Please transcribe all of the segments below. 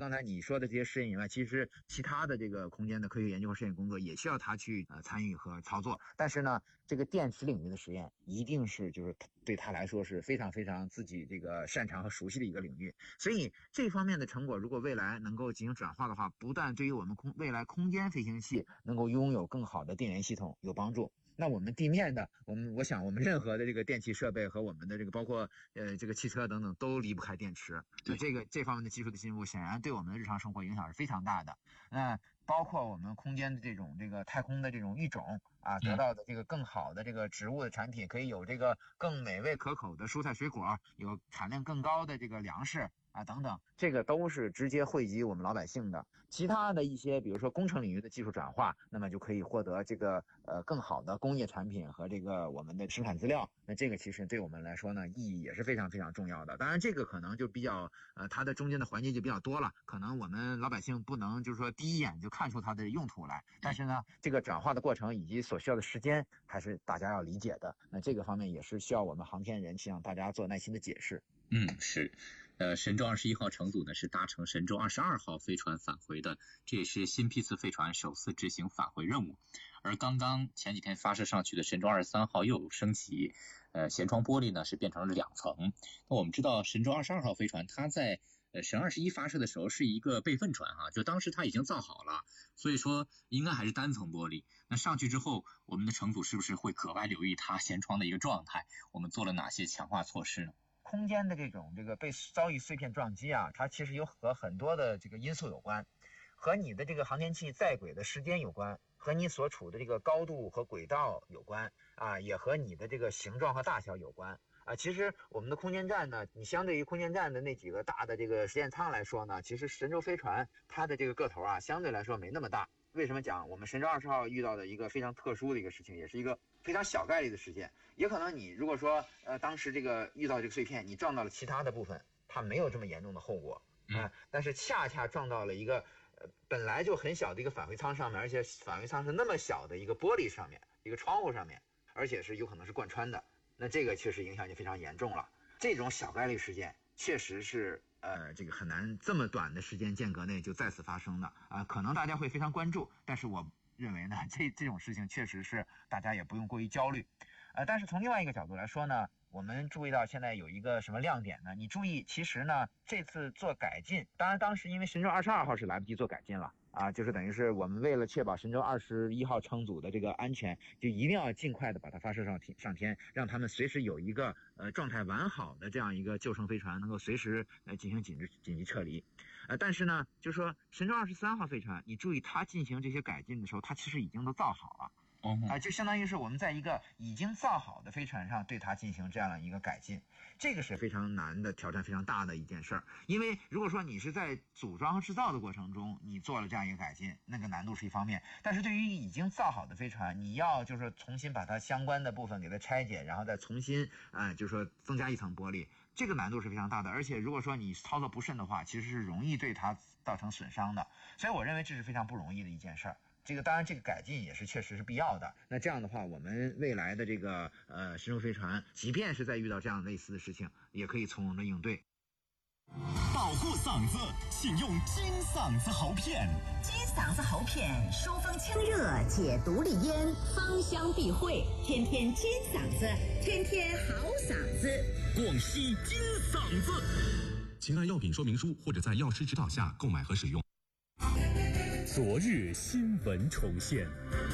刚才你说的这些试验以外，其实其他的这个空间的科学研究和试验工作也需要他去参与和操作。但是呢，这个电池领域的实验一定是就是对他来说是非常非常自己这个擅长和熟悉的一个领域。所以这方面的成果如果未来能够进行转化的话，不但对于我们未来空间飞行器能够拥有更好的电源系统有帮助，那我们地面的我想我们任何的这个电气设备和我们的这个包括这个汽车等等都离不开电池。这方面的技术的进步显然对我们的日常生活影响是非常大的。包括我们空间的这个太空的这种育种啊，得到的这个更好的这个植物的产品，可以有这个更美味可口的蔬菜水果，有产量更高的这个粮食啊等等，这个都是直接惠及我们老百姓的。其他的一些比如说工程领域的技术转化，那么就可以获得这个更好的工业产品和这个我们的生产资料。那这个其实对我们来说呢，意义也是非常非常重要的。当然这个可能就比较它的中间的环节就比较多了，可能我们老百姓不能就是说第一眼就看出它的用途来，但是呢这个转化的过程以及所需要的时间还是大家要理解的。那这个方面也是需要我们航天人去向大家做耐心的解释。 是。神舟21号乘组呢是搭乘神舟22号飞船返回的，这也是新批次飞船首次执行返回任务。而刚刚前几天发射上去的神舟23号又升级，舷窗玻璃呢是变成了2层。那我们知道神舟22号飞船它在神21发射的时候是一个备份船就当时它已经造好了，所以说应该还是单层玻璃。那上去之后，我们的乘组是不是会格外留意它舷窗的一个状态？我们做了哪些强化措施呢？ 空间的这个被遭遇碎片撞击啊，它其实有和很多的这个因素有关，和你的这个航天器在轨的时间有关，和你所处的这个高度和轨道有关啊，也和你的这个形状和大小有关啊。其实我们的空间站呢，你相对于空间站的那几个大的这个实验舱来说呢，其实神舟飞船它的这个个头啊，相对来说没那么大。为什么讲我们神舟20号遇到的一个非常特殊的一个事情，也是一个非常小概率的事件？也可能你如果说当时这个遇到这个碎片，你撞到了其他的部分，它没有这么严重的后果但是恰恰撞到了一个本来就很小的一个返回舱上面，而且返回舱是那么小的一个玻璃上面，一个窗户上面，而且是有可能是贯穿的，那这个确实影响就非常严重了。这种小概率事件确实是这个很难这么短的时间间隔内就再次发生的可能大家会非常关注，但是我认为呢，这种事情确实是大家也不用过于焦虑但是从另外一个角度来说呢，我们注意到现在有一个什么亮点呢？你注意，其实呢这次做改进，当然当时因为神舟22号是来不及做改进了就是等于是我们为了确保神舟21号乘组的这个安全，就一定要尽快的把它发射上天，让他们随时有一个状态完好的这样一个救生飞船能够随时进行紧急撤离但是呢就是说神舟23号飞船，你注意它进行这些改进的时候，它其实已经都造好了就相当于是我们在一个已经造好的飞船上对它进行这样的一个改进，这个是非常难的挑战，非常大的一件事儿。因为如果说你是在组装和制造的过程中你做了这样一个改进，那个难度是一方面，但是对于已经造好的飞船，你要就是重新把它相关的部分给它拆解，然后再重新就是说增加一层玻璃，这个难度是非常大的。而且如果说你操作不慎的话，其实是容易对它造成损伤的，所以我认为这是非常不容易的一件事儿。这个当然这个改进也是确实是必要的。那这样的话，我们未来的这个神舟飞船，即便是在遇到这样类似的事情，也可以从容的应对。 保护嗓子，请用金嗓子喉片。 金嗓子喉片，疏风清热，解毒利咽，芳香避秽，天天金嗓子，天天好嗓子。 广西金嗓子，请按药品说明书或者在药师指导下购买和使用。昨日新闻重现。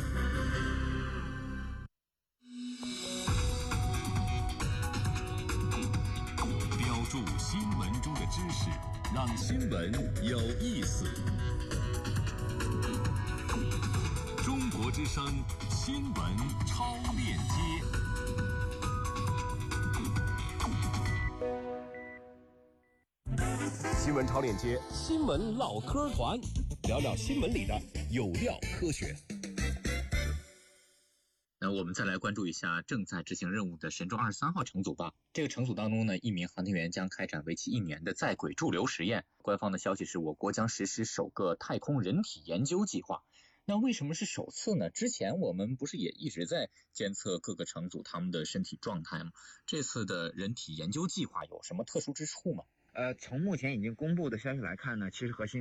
标注新闻中的知识，让新闻有意思。中国之声新闻超链接。新闻超链接，新闻唠嗑团，聊聊新闻里的有料科学。 那我们再来关注一下正在执行任务的神舟23号乘组吧。这个乘组当中呢，1名航天员将开展为期1年的在轨驻留实验。官方的消息是，我国将实施首个太空人体研究计划。那为什么是首次呢？之前我们不是也一直在监测各个乘组他们的身体状态吗？这次的人体研究计划有什么特殊之处吗？ 从目前已经公布的消息来看呢，其实核心